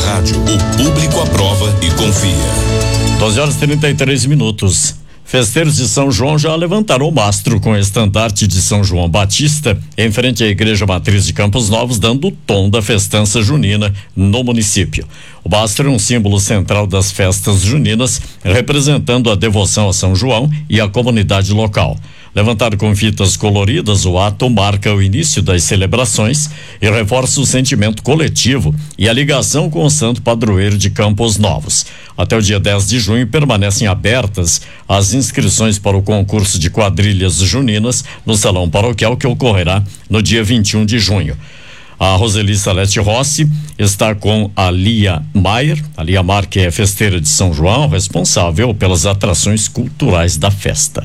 rádio, o público aprova e confia. 12h33. Festeiros de São João já levantaram o mastro com o estandarte de São João Batista em frente à Igreja Matriz de Campos Novos, dando o tom da festança junina no município. O mastro é um símbolo central das festas juninas, representando a devoção a São João e a comunidade local. Levantado com fitas coloridas, o ato marca o início das celebrações e reforça o sentimento coletivo e a ligação com o santo padroeiro de Campos Novos. Até o dia 10 de junho permanecem abertas as inscrições para o concurso de quadrilhas juninas no Salão Paroquial, que ocorrerá no dia 21 de junho. A Roseli Salete Rossi está com a Lia Maier, que é festeira de São João, responsável pelas atrações culturais da festa.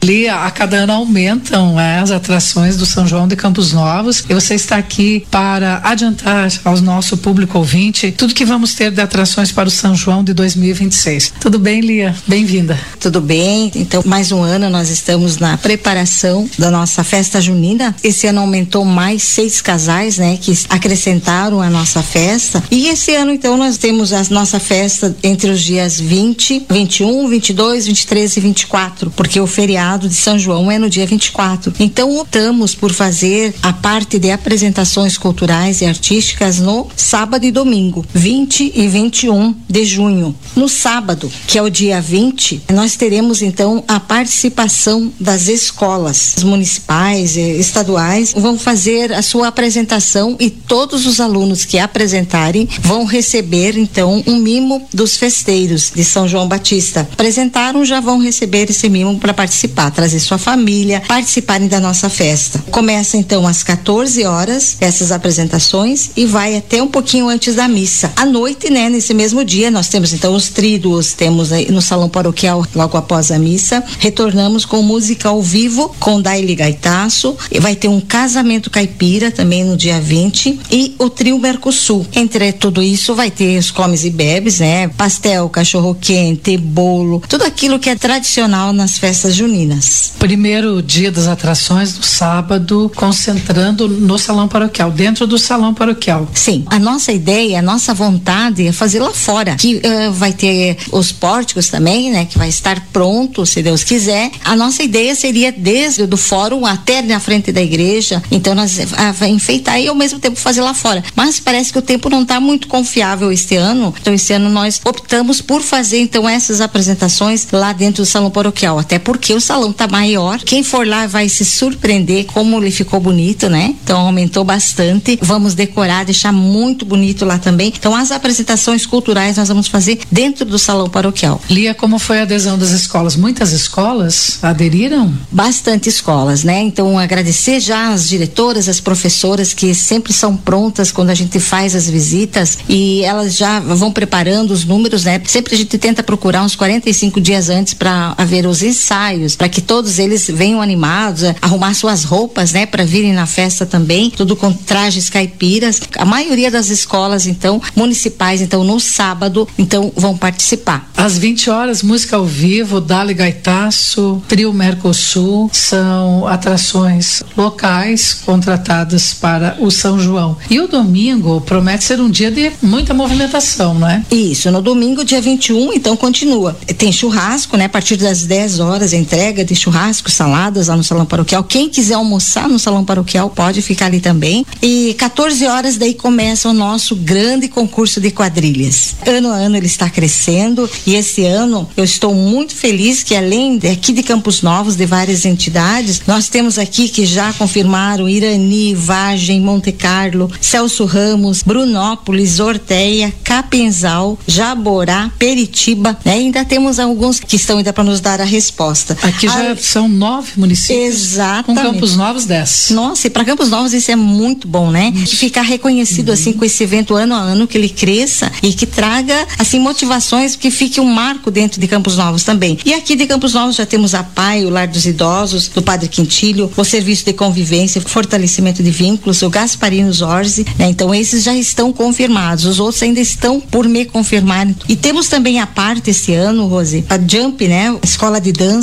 A cada ano aumentam as atrações do São João de Campos Novos, e você está aqui para adiantar ao nosso público ouvinte tudo que vamos ter de atrações para o São João de 2026. Tudo bem, Lia? Bem-vinda. Tudo bem. Então, mais um ano nós estamos na preparação da nossa festa junina. Esse ano aumentou mais 6 casais, né, que acrescentaram a nossa festa. E esse ano, então, nós temos a nossa festa entre os dias 20, 21, 22, 23 e 24, porque o feriado de São João é no dia 24. Então optamos por fazer a parte de apresentações culturais e artísticas no sábado e domingo, 20 e 21 de junho. No sábado, que é o dia 20, nós teremos então a participação das escolas municipais e estaduais, vão fazer a sua apresentação, e todos os alunos que apresentarem vão receber então um mimo dos festeiros de São João Batista. Apresentaram, já vão receber esse mimo para participar, trazer sua família, participarem da nossa festa. Começa então às 14 horas essas apresentações e vai até um pouquinho antes da missa. À noite, né, nesse mesmo dia, nós temos então os tríduos, temos aí no Salão Paroquial logo após a missa. Retornamos com música ao vivo com Daily Gaitaço, e vai ter um casamento caipira também no dia 20 e o trio Mercosul. Entre tudo isso vai ter os comes e bebes, né? Pastel, cachorro quente, bolo, tudo aquilo que é tradicional nas festas juninas. Primeiro dia das atrações do sábado, concentrando no Salão Paroquial, dentro do Salão Paroquial. Sim, a nossa ideia, a nossa vontade é fazer lá fora, que vai ter os pórticos também, né, que vai estar pronto, se Deus quiser. A nossa ideia seria desde do fórum até na frente da igreja, então nós enfeitar e ao mesmo tempo fazer lá fora. Mas parece que o tempo não está muito confiável este ano, então esse ano nós optamos por fazer então essas apresentações lá dentro do Salão Paroquial, até porque o salão tá maior, quem for lá vai se surpreender como ele ficou bonito, né? Então aumentou bastante, vamos decorar, deixar muito bonito lá também. Então as apresentações culturais nós vamos fazer dentro do Salão Paroquial. Lia, como foi a adesão das escolas? Muitas escolas aderiram? Bastante escolas, né? Então agradecer já as diretoras, as professoras que sempre são prontas quando a gente faz as visitas, e elas já vão preparando os números, né? Sempre a gente tenta procurar uns 45 dias antes para haver os ensaios, para que todos eles venham animados, arrumar suas roupas, né, para virem na festa também, tudo com trajes caipiras. A maioria das escolas, então, municipais, então, no sábado, então, vão participar. Às 20 horas, música ao vivo, Daily Gaitaço, trio Mercosul, são atrações locais contratadas para o São João. E o domingo promete ser um dia de muita movimentação, não é? Isso, no domingo, dia 21, então, continua. Tem churrasco, né, a partir das 10 horas, entrega de churrasco, saladas lá no Salão Paroquial. Quem quiser almoçar no Salão Paroquial pode ficar ali também. E 14 horas daí começa o nosso grande concurso de quadrilhas. Ano a ano ele está crescendo, e esse ano eu estou muito feliz que, além aqui de Campos Novos, de várias entidades, nós temos aqui que já confirmaram Irani, Vargem, Monte Carlo, Celso Ramos, Brunópolis, Orteia, Capinzal, Jaborá, Peritiba, né? Ainda temos alguns que estão ainda para nos dar a resposta. Aqui já são 9 municípios. Exatamente. Com Campos Novos 10. Nossa, e para Campos Novos isso é muito bom, né? Ficar reconhecido assim com esse evento ano a ano, que ele cresça e que traga assim motivações, que fique um marco dentro de Campos Novos também. E aqui de Campos Novos já temos a PAI, o Lar dos Idosos, do Padre Quintilho, o Serviço de Convivência, Fortalecimento de Vínculos, o Gasparino Zorzi, né? Então esses já estão confirmados, os outros ainda estão por me confirmar. E temos também a parte esse ano, Rose, a Jump, né? A Escola de Dança do JAC,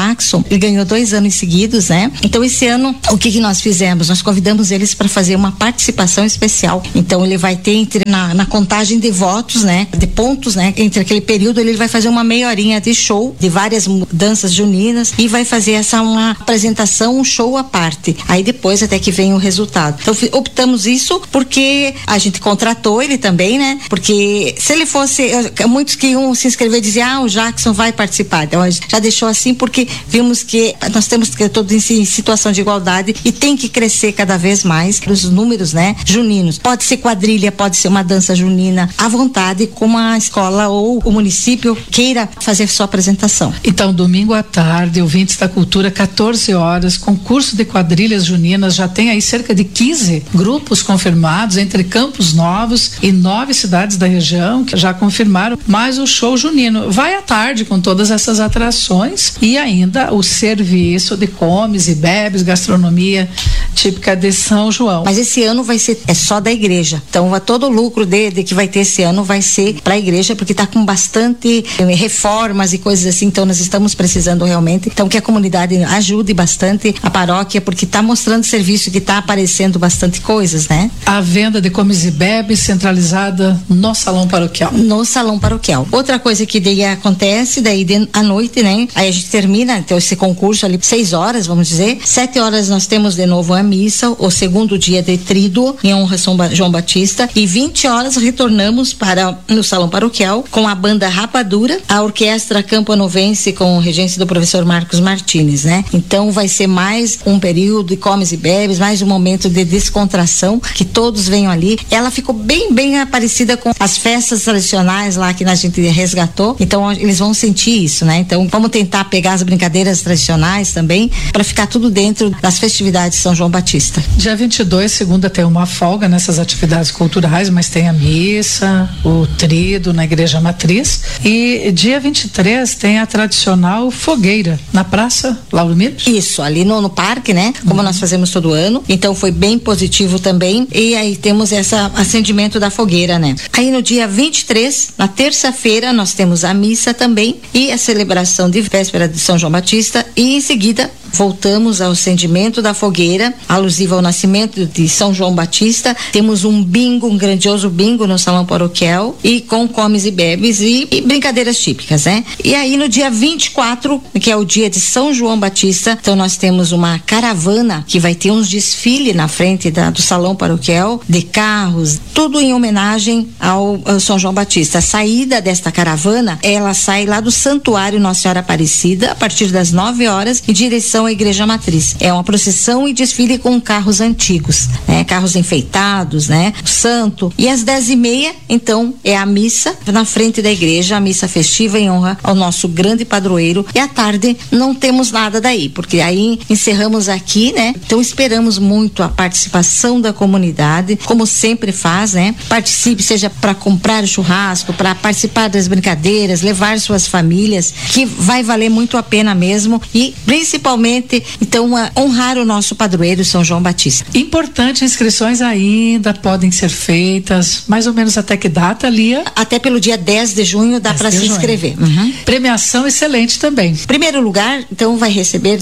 Jackson, ele ganhou 2 anos seguidos, né? Então esse ano, o que nós fizemos? Nós convidamos eles para fazer uma participação especial. Então ele vai ter na contagem de votos, né? De pontos, né? Entre aquele período ele vai fazer uma meia horinha de show de várias danças juninas e vai fazer uma apresentação, um show à parte. Aí depois até que vem o resultado. Então optamos isso porque a gente contratou ele também, né? Porque se ele fosse, muitos que iam se inscrever diziam, o Jackson vai participar. Então a gente já deixou assim porque vimos que nós temos que todos em situação de igualdade e tem que crescer cada vez mais os números, né? Juninos. Pode ser quadrilha, pode ser uma dança junina, à vontade, como a escola ou o município queira fazer sua apresentação. Então, domingo à tarde, ouvintes da cultura, 14 horas, concurso de quadrilhas juninas, já tem aí cerca de 15 grupos confirmados entre Campos Novos e 9 cidades da região que já confirmaram, mais o show junino. Vai à tarde com todas essas atrações e ainda o serviço de comes e bebes, gastronomia típica de São João. Mas esse ano vai ser só da igreja. Então, todo o lucro de que vai ter esse ano vai ser para a igreja, porque está com bastante reformas e coisas assim. Então, nós estamos precisando realmente. Então, que a comunidade ajude bastante a paróquia, porque está mostrando serviço, que está aparecendo bastante coisas, né? A venda de comes e bebes centralizada no salão paroquial. No salão paroquial. Outra coisa que daí acontece, à noite, né? Aí a gente termina, então, esse concurso ali, 6 horas, vamos dizer. 7 horas nós temos de novo a missa, o segundo dia de tríduo, em honra a São João Batista, e 20 horas retornamos no salão paroquial com a banda Rapadura, a orquestra campanovense com regência do professor Marcos Martins, né? Então vai ser mais um período de comes e bebes, mais um momento de descontração, que todos venham ali. Ela ficou bem parecida com as festas tradicionais lá que a gente resgatou, então eles vão sentir isso, né? Então vamos tentar pegar as brincadeiras tradicionais também, para ficar tudo dentro das festividades de São João Batista. Dia 22, segunda, tem uma folga nessas atividades culturais, mas tem a missa, o tríduo na Igreja Matriz, e dia 23 tem a tradicional fogueira na Praça Lauro Miller. Isso, ali no parque, né? Como nós fazemos todo ano, então foi bem positivo também, e aí temos esse acendimento da fogueira, né? Aí no dia 23, na terça-feira, nós temos a missa também e a celebração de véspera de São João Batista, e em seguida voltamos ao acendimento da fogueira, alusivo ao nascimento de São João Batista. Temos um grandioso bingo no salão paroquial, e com comes e bebes e brincadeiras típicas, né? E aí no dia 24, que é o dia de São João Batista, então nós temos uma caravana que vai ter uns desfiles na frente do salão paroquial, de carros, tudo em homenagem ao São João Batista. A saída desta caravana, ela sai lá do Santuário Nossa Senhora Aparecida, a partir das 9 horas, em direção à Igreja Matriz. É uma procissão e desfile com carros antigos, né? Carros enfeitados, né? O santo. E às 10:30, então, é a missa na frente da igreja, a missa festiva em honra ao nosso grande padroeiro. E à tarde não temos nada daí, porque aí encerramos aqui, né? Então esperamos muito a participação da comunidade, como sempre faz, né? Participe, seja para comprar o churrasco, para participar das brincadeiras, levar suas famílias, que vai valer muito a pena mesmo, e principalmente, então, honrar o nosso padroeiro São João Batista. Importante, inscrições ainda podem ser feitas, mais ou menos até que data, Lia? Até pelo dia 10 de junho dá para se inscrever. Premiação excelente também. Primeiro lugar, então, vai receber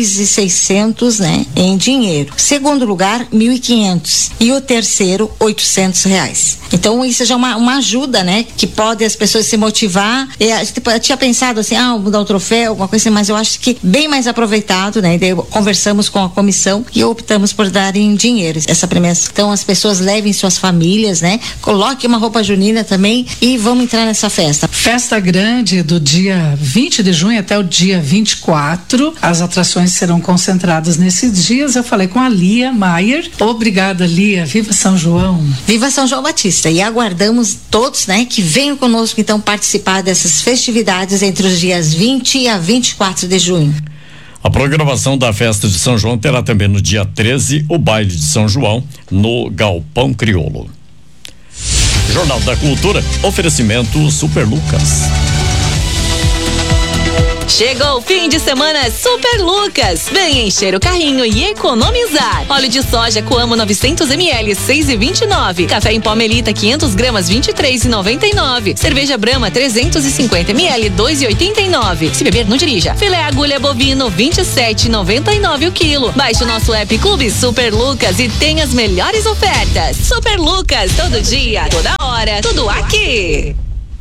2.600, né, em dinheiro. Segundo lugar, 1.500, e o terceiro, R$800. Então isso já é uma ajuda, né, que pode as pessoas se motivar. Eu tinha pensado assim, mudar o troféu, alguma coisa assim, mas eu acho que bem mais aproveitado, né? Daí conversamos com a comissão e optamos por dar em dinheiro essa premiação. Então as pessoas levem suas famílias, né? Coloquem uma roupa junina também e vamos entrar nessa festa. Festa grande do dia 20 de junho até o dia 24. As atrações serão concentradas nesses dias. Eu falei com a Lia Maier. Obrigada, Lia. Viva São João. Viva São João Batista. E aguardamos todos, né, que venham conosco então participar dessas festividades entre os dias 20 a 24 de junho. A programação da festa de São João terá também no dia 13 o baile de São João no Galpão Crioulo. Jornal da Cultura, oferecimento Super Lucas. Chegou o fim de semana Super Lucas. Vem encher o carrinho e economizar. Óleo de soja Coamo 900 ml 6,29. Café em pó Melita 500 gramas 23,99. Cerveja Brahma 350 ml 2,89. Se beber, não dirija. Filé agulha bovino 27,99 o quilo. Baixe o nosso app Clube Super Lucas e tenha as melhores ofertas. Super Lucas, todo dia, toda hora, tudo aqui.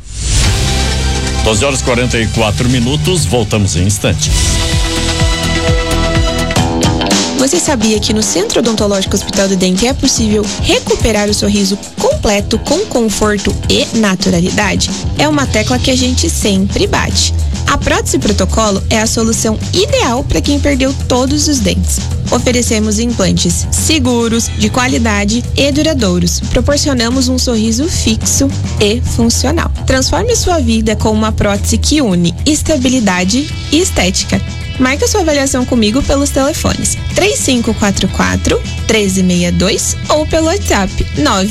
12h44, voltamos em instantes. Você sabia que no Centro Odontológico Hospital do Dente é possível recuperar o sorriso completo com conforto e naturalidade? É uma tecla que a gente sempre bate. A prótese protocolo é a solução ideal para quem perdeu todos os dentes. Oferecemos implantes seguros, de qualidade e duradouros. Proporcionamos um sorriso fixo e funcional. Transforme sua vida com uma prótese que une estabilidade e estética. Marque sua avaliação comigo pelos telefones 3544-1362 ou pelo WhatsApp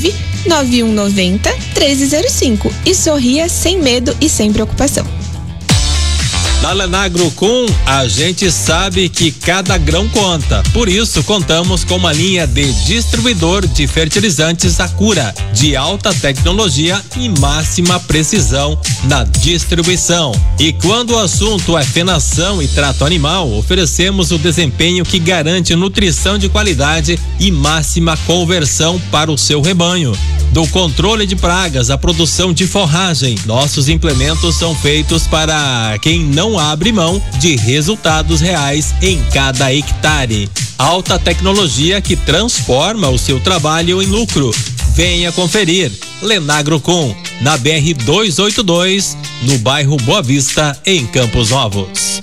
99190-1305 e sorria sem medo e sem preocupação. Na Lenagrocon, a gente sabe que cada grão conta. Por isso, contamos com uma linha de distribuidor de fertilizantes Acura, de alta tecnologia e máxima precisão na distribuição. E quando o assunto é fenação e trato animal, oferecemos o desempenho que garante nutrição de qualidade e máxima conversão para o seu rebanho. Do controle de pragas à produção de forragem, nossos implementos são feitos para quem não abre mão de resultados reais em cada hectare. Alta tecnologia que transforma o seu trabalho em lucro. Venha conferir. Lenagrocon, na BR 282, no bairro Boa Vista, em Campos Novos.